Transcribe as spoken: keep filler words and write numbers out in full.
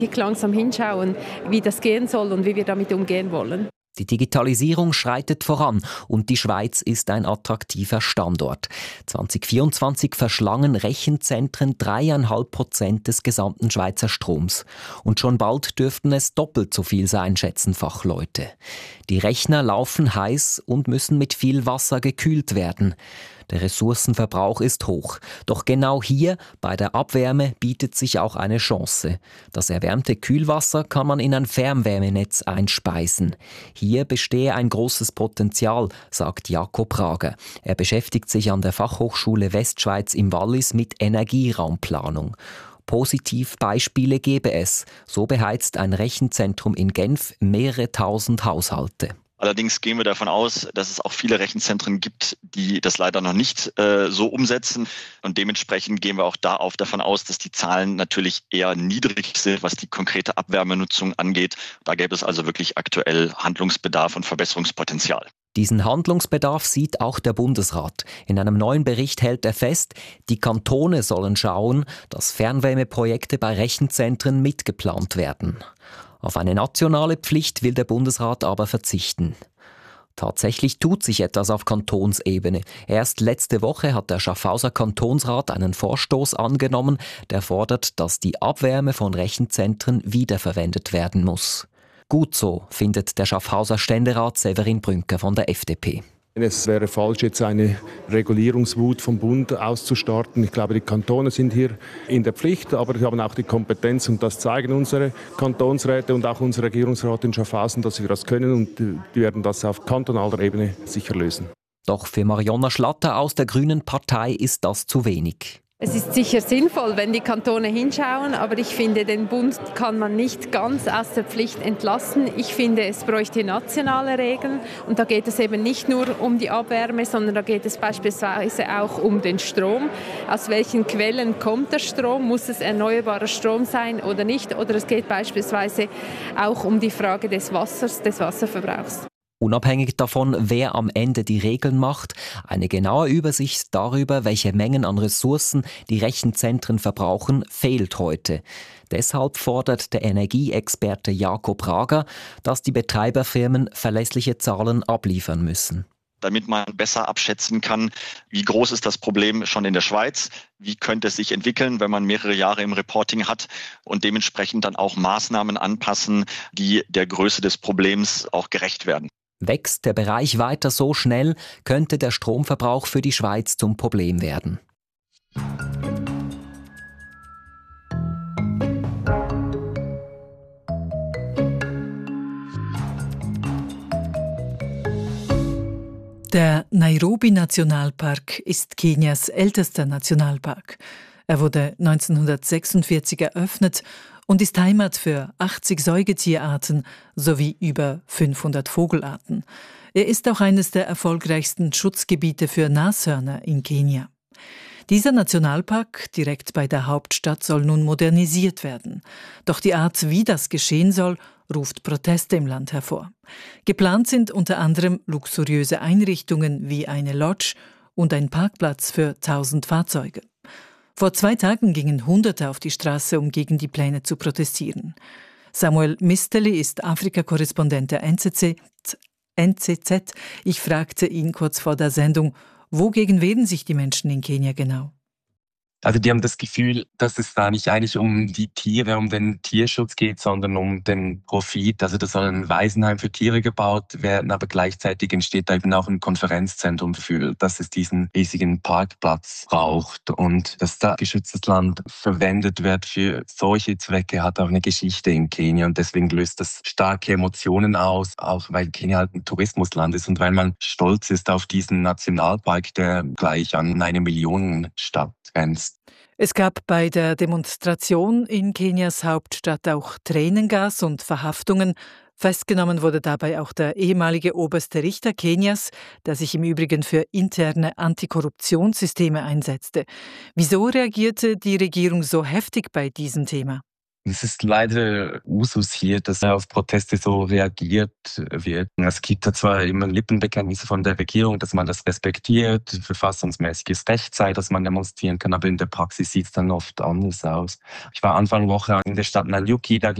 langsam hinschauen, wie das gehen soll und wie wir damit umgehen wollen. Die Digitalisierung schreitet voran und die Schweiz ist ein attraktiver Standort. zwanzig vierundzwanzig verschlangen Rechenzentren dreieinhalb Prozent des gesamten Schweizer Stroms. Und schon bald dürften es doppelt so viel sein, schätzen Fachleute. Die Rechner laufen heiß und müssen mit viel Wasser gekühlt werden. Der Ressourcenverbrauch ist hoch. Doch genau hier, bei der Abwärme, bietet sich auch eine Chance. Das erwärmte Kühlwasser kann man in ein Fernwärmenetz einspeisen. Hier bestehe ein großes Potenzial, sagt Jakob Rager. Er beschäftigt sich an der Fachhochschule Westschweiz im Wallis mit Energieraumplanung. Positivbeispiele gebe es. So beheizt ein Rechenzentrum in Genf mehrere tausend Haushalte. Allerdings gehen wir davon aus, dass es auch viele Rechenzentren gibt, die das leider noch nicht äh, so umsetzen. Und dementsprechend gehen wir auch da auf davon aus, dass die Zahlen natürlich eher niedrig sind, was die konkrete Abwärmenutzung angeht. Da gäbe es also wirklich aktuell Handlungsbedarf und Verbesserungspotenzial. Diesen Handlungsbedarf sieht auch der Bundesrat. In einem neuen Bericht hält er fest, die Kantone sollen schauen, dass Fernwärmeprojekte bei Rechenzentren mitgeplant werden. Auf eine nationale Pflicht will der Bundesrat aber verzichten. Tatsächlich tut sich etwas auf Kantonsebene. Erst letzte Woche hat der Schaffhauser Kantonsrat einen Vorstoß angenommen, der fordert, dass die Abwärme von Rechenzentren wiederverwendet werden muss. Gut so, findet der Schaffhauser Ständerat Severin Brünker von der F D P. Es wäre falsch, jetzt eine Regulierungswut vom Bund auszustarten. Ich glaube, die Kantone sind hier in der Pflicht, aber sie haben auch die Kompetenz und das zeigen unsere Kantonsräte und auch unser Regierungsrat in Schaffhausen, dass wir das können und die werden das auf kantonaler Ebene sicher lösen. Doch für Marionna Schlatter aus der Grünen Partei ist das zu wenig. Es ist sicher sinnvoll, wenn die Kantone hinschauen, aber ich finde, den Bund kann man nicht ganz aus der Pflicht entlassen. Ich finde, es bräuchte nationale Regeln und da geht es eben nicht nur um die Abwärme, sondern da geht es beispielsweise auch um den Strom. Aus welchen Quellen kommt der Strom? Muss es erneuerbarer Strom sein oder nicht? Oder es geht beispielsweise auch um die Frage des Wassers, des Wasserverbrauchs. Unabhängig davon, wer am Ende die Regeln macht, eine genaue Übersicht darüber, welche Mengen an Ressourcen die Rechenzentren verbrauchen, fehlt heute. Deshalb fordert der Energieexperte Jakob Rager, dass die Betreiberfirmen verlässliche Zahlen abliefern müssen. Damit man besser abschätzen kann, wie groß ist das Problem schon in der Schweiz, wie könnte es sich entwickeln, wenn man mehrere Jahre im Reporting hat und dementsprechend dann auch Maßnahmen anpassen, die der Größe des Problems auch gerecht werden. Wächst der Bereich weiter so schnell, könnte der Stromverbrauch für die Schweiz zum Problem werden. Der Nairobi-Nationalpark ist Kenias ältester Nationalpark. Er wurde neunzehnhundertsechsundvierzig eröffnet und ist Heimat für achtzig Säugetierarten sowie über fünfhundert Vogelarten. Er ist auch eines der erfolgreichsten Schutzgebiete für Nashörner in Kenia. Dieser Nationalpark direkt bei der Hauptstadt soll nun modernisiert werden. Doch die Art, wie das geschehen soll, ruft Proteste im Land hervor. Geplant sind unter anderem luxuriöse Einrichtungen wie eine Lodge und ein Parkplatz für tausend Fahrzeuge. Vor zwei Tagen gingen Hunderte auf die Straße, um gegen die Pläne zu protestieren. Samuel Misteli ist Afrika-Korrespondent der N Z Z. Ich fragte ihn kurz vor der Sendung, wogegen wehren sich die Menschen in Kenia genau? Also die haben das Gefühl, dass es da nicht eigentlich um die Tiere, um den Tierschutz geht, sondern um den Profit. Also da soll ein Waisenheim für Tiere gebaut werden, aber gleichzeitig entsteht da eben auch ein Konferenzzentrum für, dass es diesen riesigen Parkplatz braucht. Und dass da geschütztes Land verwendet wird für solche Zwecke, hat auch eine Geschichte in Kenia. Und deswegen löst das starke Emotionen aus, auch weil Kenia halt ein Tourismusland ist und weil man stolz ist auf diesen Nationalpark, der gleich an eine Millionenstadt grenzt. Es gab bei der Demonstration in Kenias Hauptstadt auch Tränengas und Verhaftungen. Festgenommen wurde dabei auch der ehemalige oberste Richter Kenias, der sich im Übrigen für interne Antikorruptionssysteme einsetzte. Wieso reagierte die Regierung so heftig bei diesem Thema? Es ist leider Usus hier, dass auf Proteste so reagiert wird. Es gibt da zwar immer Lippenbekenntnisse von der Regierung, dass man das respektiert, verfassungsmäßiges Recht sei, dass man demonstrieren kann, aber in der Praxis sieht es dann oft anders aus. Ich war Anfang Woche in der Stadt Nanyuki, da